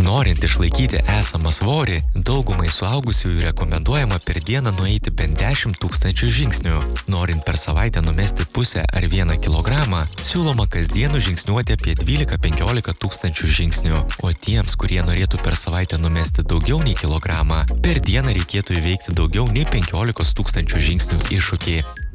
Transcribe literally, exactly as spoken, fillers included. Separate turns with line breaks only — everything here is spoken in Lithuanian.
Norint išlaikyti esamą svorį, daugumai suaugusiųjų rekomenduojama per dieną nueiti bent dešimt tūkstančių žingsnių. Norint per savaitę numesti pusę ar vieną kilogramą, siūloma kasdien žingsniuoti apie dvylika penkiolika tūkstančių žingsnių. O tiems, kurie norėtų per savaitę numesti daugiau nei kilogramą, per dieną reikėtų įveikti daugiau nei penkiolikos tūkstančių žingsnių iššūkį.